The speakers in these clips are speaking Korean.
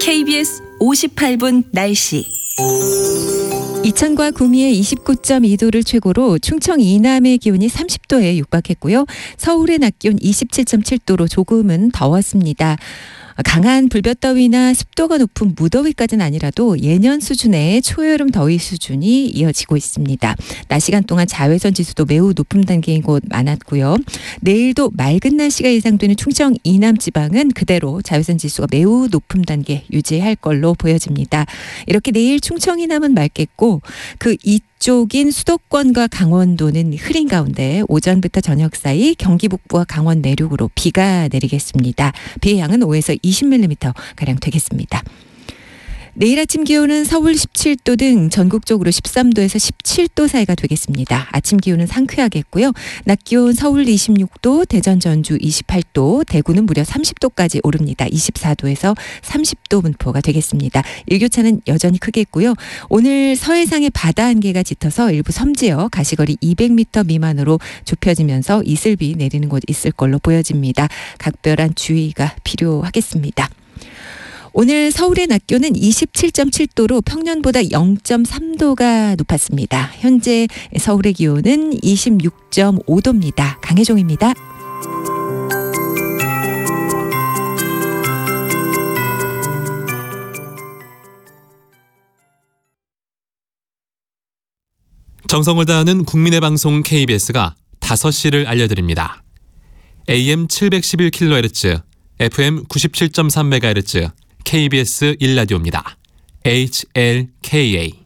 KBS 58분 날씨. 이천과 구미의 29.2도를 최고로 충청 이남의 기온이 30도에 육박했고요. 서울의 낮 기온 27.7도로 조금은 더웠습니다. 강한 불볕더위나 습도가 높은 무더위까지는 아니라도 예년 수준의 초여름 더위 수준이 이어지고 있습니다. 낮 시간 동안 자외선 지수도 매우 높은 단계인 곳 많았고요. 내일도 맑은 날씨가 예상되는 충청 이남 지방은 그대로 자외선 지수가 매우 높은 단계 유지할 걸로 보여집니다. 이렇게 내일 충청 이남은 맑겠고 그 이쪽인 수도권과 강원도는 흐린 가운데 오전부터 저녁 사이 경기 북부와 강원 내륙으로 비가 내리겠습니다. 비의 양은 5에서 20mm 가량 되겠습니다. 내일 아침 기온은 서울 17도 등 전국적으로 13도에서 17도 사이가 되겠습니다. 아침 기온은 상쾌하겠고요. 낮 기온 서울 26도, 대전 전주 28도, 대구는 무려 30도까지 오릅니다. 24도에서 30도 분포가 되겠습니다. 일교차는 여전히 크겠고요. 오늘 서해상에 바다 안개가 짙어서 일부 섬지역 가시거리 200m 미만으로 좁혀지면서 이슬비 내리는 곳 있을 걸로 보여집니다. 각별한 주의가 필요하겠습니다. 오늘 서울의 낮 기온은 27.7도로 평년보다 0.3도가 높았습니다. 현재 서울의 기온은 26.5도입니다. 강혜종입니다. 정성을 다하는 국민의 방송 KBS가 5시를 알려드립니다. AM 711kHz, FM 97.3MHz, KBS 1라디오입니다. HLKA.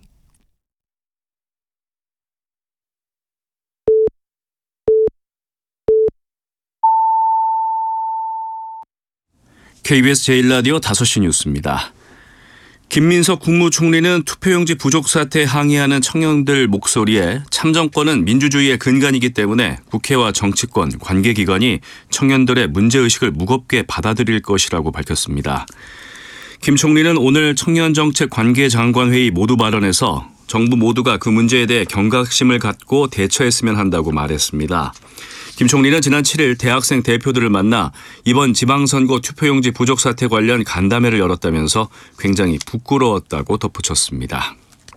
KBS 제1라디오 5시 뉴스입니다. 김민석 국무총리는 투표용지 부족 사태에 항의하는 청년들 목소리에 참정권은 민주주의의 근간이기 때문에 국회와 정치권, 관계기관이 청년들의 문제의식을 무겁게 받아들일 것이라고 밝혔습니다. 김 총리는 오늘 청년정책관계장관회의 모두 발언에서 정부 모두가 그 문제에 대해 경각심을 갖고 대처했으면 한다고 말했습니다. 김 총리는 지난 7일 대학생 대표들을 만나 이번 지방선거 투표용지 부족 사태 관련 간담회를 열었다면서 굉장히 부끄러웠다고 덧붙였습니다.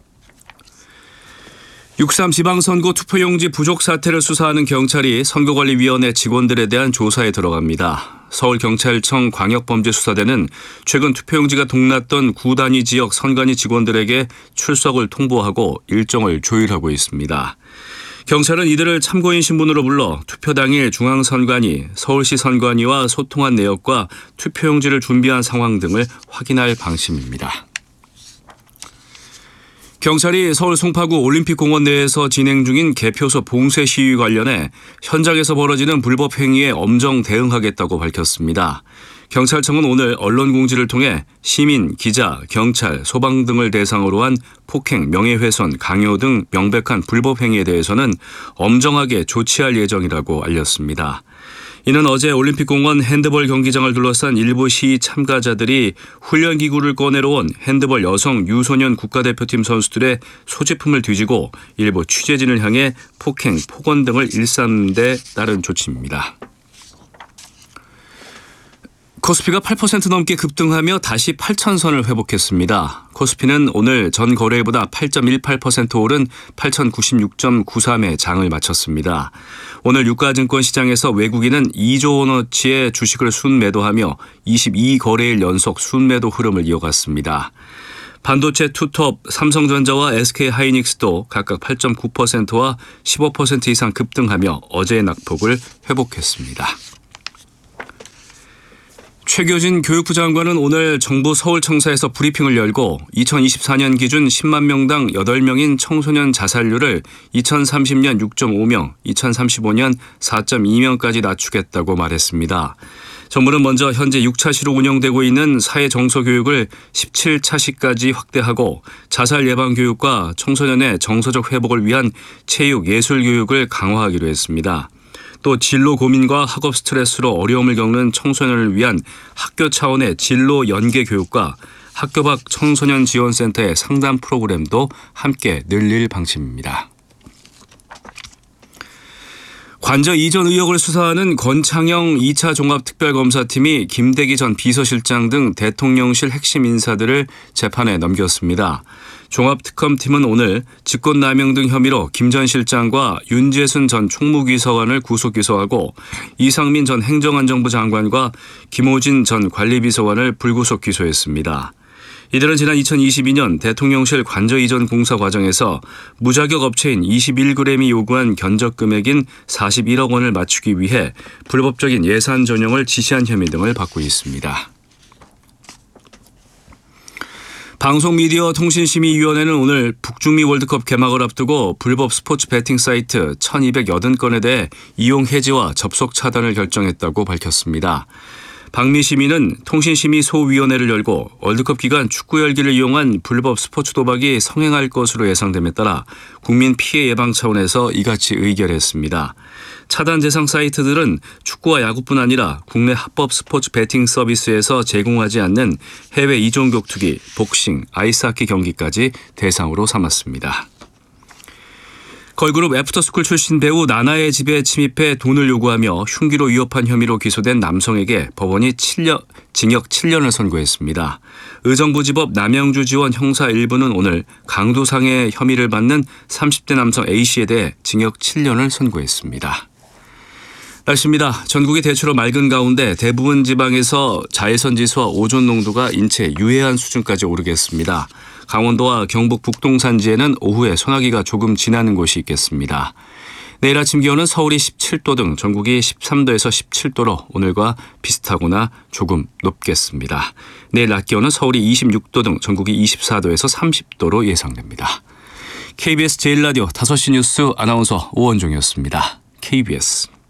6.3 지방선거 투표용지 부족 사태를 수사하는 경찰이 선거관리위원회 직원들에 대한 조사에 들어갑니다. 서울경찰청 광역범죄수사대는 최근 투표용지가 동났던 구단위 지역 선관위 직원들에게 출석을 통보하고 일정을 조율하고 있습니다. 경찰은 이들을 참고인 신분으로 불러 투표 당일 중앙선관위, 서울시 선관위와 소통한 내역과 투표용지를 준비한 상황 등을 확인할 방침입니다. 경찰이 서울 송파구 올림픽공원 내에서 진행 중인 개표소 봉쇄 시위 관련해 현장에서 벌어지는 불법 행위에 엄정 대응하겠다고 밝혔습니다. 경찰청은 오늘 언론 공지를 통해 시민, 기자, 경찰, 소방 등을 대상으로 한 폭행, 명예훼손, 강요 등 명백한 불법 행위에 대해서는 엄정하게 조치할 예정이라고 알렸습니다. 이는 어제 올림픽공원 핸드볼 경기장을 둘러싼 일부 시위 참가자들이 훈련기구를 꺼내러 온 핸드볼 여성 유소년 국가대표팀 선수들의 소지품을 뒤지고 일부 취재진을 향해 폭행, 폭언 등을 일삼는 데 따른 조치입니다. 코스피가 8% 넘게 급등하며 다시 8,000선을 회복했습니다. 코스피는 오늘 전 거래일보다 8.18% 오른 8,096.93에 장을 마쳤습니다. 오늘 유가증권 시장에서 외국인은 2조 원어치의 주식을 순매도하며 22거래일 연속 순매도 흐름을 이어갔습니다. 반도체 투톱 삼성전자와 SK하이닉스도 각각 8.9%와 15% 이상 급등하며 어제의 낙폭을 회복했습니다. 최교진 교육부 장관은 오늘 정부 서울청사에서 브리핑을 열고 2024년 기준 10만 명당 8명인 청소년 자살률을 2030년 6.5명, 2035년 4.2명까지 낮추겠다고 말했습니다. 정부는 먼저 현재 6차시로 운영되고 있는 사회정서교육을 17차시까지 확대하고 자살 예방 교육과 청소년의 정서적 회복을 위한 체육, 예술교육을 강화하기로 했습니다. 또 진로 고민과 학업 스트레스로 어려움을 겪는 청소년을 위한 학교 차원의 진로 연계 교육과 학교 밖 청소년 지원센터의 상담 프로그램도 함께 늘릴 방침입니다. 관저 이전 의혹을 수사하는 권창영 2차 종합특별검사팀이 김대기 전 비서실장 등 대통령실 핵심 인사들을 재판에 넘겼습니다. 종합특검팀은 오늘 직권남용 등 혐의로 김 전 실장과 윤재순 전 총무비서관을 구속 기소하고 이상민 전 행정안전부 장관과 김호진 전 관리비서관을 불구속 기소했습니다. 이들은 지난 2022년 대통령실 관저 이전 공사 과정에서 무자격 업체인 21g이 요구한 견적 금액인 41억 원을 맞추기 위해 불법적인 예산 전용을 지시한 혐의 등을 받고 있습니다. 방송미디어통신심의위원회는 오늘 북중미 월드컵 개막을 앞두고 불법 스포츠 베팅 사이트 1280건에 대해 이용 해지와 접속 차단을 결정했다고 밝혔습니다. 박미 시민은 통신심의소위원회를 열고 월드컵 기간 축구 열기를 이용한 불법 스포츠 도박이 성행할 것으로 예상됨에 따라 국민 피해 예방 차원에서 이같이 의결했습니다. 차단 대상 사이트들은 축구와 야구뿐 아니라 국내 합법 스포츠 베팅 서비스에서 제공하지 않는 해외 이종 격투기, 복싱, 아이스하키 경기까지 대상으로 삼았습니다. 걸그룹 애프터스쿨 출신 배우 나나의 집에 침입해 돈을 요구하며 흉기로 위협한 혐의로 기소된 남성에게 법원이 징역 7년을 선고했습니다. 의정부지법 남양주지원 형사 1부는 오늘 강도상해 혐의를 받는 30대 남성 A씨에 대해 징역 7년을 선고했습니다. 날씨입니다. 전국이 대체로 맑은 가운데 대부분 지방에서 자외선 지수와 오존 농도가 인체에 유해한 수준까지 오르겠습니다. 강원도와 경북 북동 산지에는 오후에 소나기가 조금 지나는 곳이 있겠습니다. 내일 아침 기온은 서울이 17도 등 전국이 13도에서 17도로 오늘과 비슷하거나 조금 높겠습니다. 내일 낮 기온은 서울이 26도 등 전국이 24도에서 30도로 예상됩니다. KBS 제1라디오 5시 뉴스 아나운서 오원종이었습니다. KBS